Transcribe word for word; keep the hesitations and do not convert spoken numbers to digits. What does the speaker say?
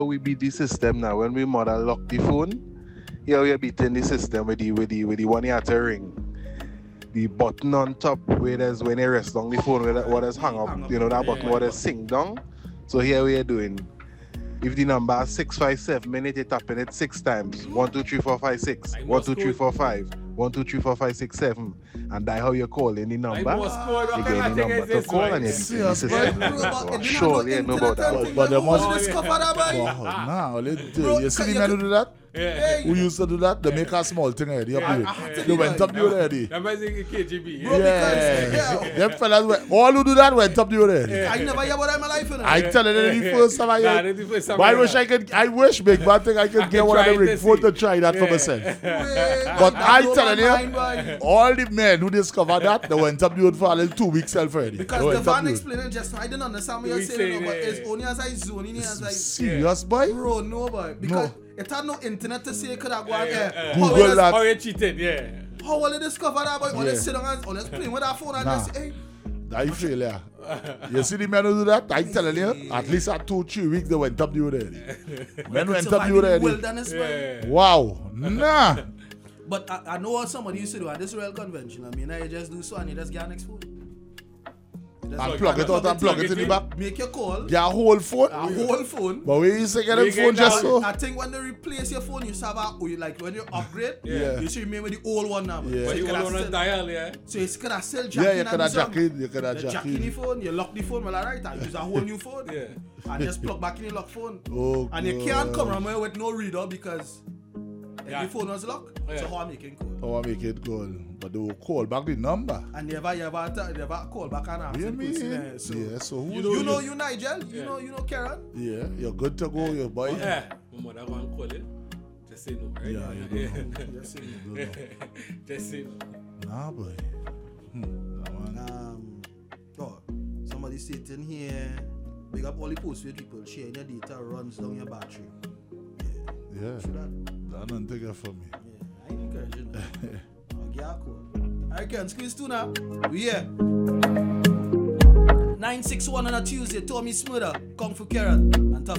we beat the system now. When we mother lock the phone, here we are beating the system with the with the with the one you have to ring. The button on top where there's when you rest on the phone where that what is hung up, you know that button what is sink down. So here we are doing. If the number is six five seven minute, you tapping it six times. One two three four five six. One two three four five. One two three four five six seven. And that's how you call any number. You get any number to call and you beat the system. Sure, yeah, know about that. But there must discover that, boy. Oh, nah, let's do. You see the man who do that? Yeah. Who used to do that? They make a small thing already. Yeah, They went up the already. That was in K G B. Bro, because, Yeah. Them fellas, went- all who do that went up the already. I never hear about that in my life, you know. I tell you, that the first time I Nah, heard. that's the first time But I I wish heard. I could. I wish, big man, thing I could I get could one of try the it rig to phone see. to try that for Yeah. myself. Wait, But I I blow telling my you, mind, boy. all the men who discovered that, they went up the road for a little two weeks self already. Because They the went up van the road. explaining just now, I didn't understand what We you're saying, saying, no, but yeah. it's only as I zone in as like, Serious, boy? bro, no, boy. Because it had no internet to say it could have gone there. Yeah, How Google will that. How you cheated, yeah. How will they discover that, boy? All Yeah. they sit down and all they playing with that phone and Nah. just say, hey, I feel yeah. You see the men who do that? I telling you, at least at two, three weeks they went up the road already. Men went up survive the in road the already. wilderness, boy. Yeah. Wow, nah. But I, I know what somebody used to do at this Royal Convention. I mean, I just do so and you just get next phone. Just And like- plug it out and plug it in the back. Make your call. Get a whole phone. A whole phone. But we used to get a We phone get just that- so. I think when they replace your phone, you have a, you like when you upgrade, Yeah. you should remain with the old one now. Yeah. So But you you could have want to still, dial, yeah. so you could have still Yeah, jacking you and could have do some- jack it. You could have the jack jack in the it. phone, you lock the phone, well alright, I use a whole new phone. Yeah. And just plug back in your lock phone. Oh, And you can't come God. around here with no reader because Yeah. the phone was locked. Yeah. So how I'm making call. Oh, I make it call. But they will call back the number. And never you ever t- you ever call back and ask You the mean? person there. So Yeah, so who you know you know you Nigel, you Yeah. know you know Karen. Yeah, you're good to go, your boy. Yeah. My mother want to call it. Just say no, right? Yeah, you don't know. Just say You don't know. Just say no. Nah, boy. Hmm. That one. Um, oh, somebody sitting here. Big up all the postpaid people. Sharing your data runs down your battery. Yeah, Yeah, true that. that don't take it from me. Yeah, I ain't encouraging that. I'll get a call. I can squeeze two now. We here. nine six one on a Tuesday. Tommy Smother, Kung Fu Karen, and Tough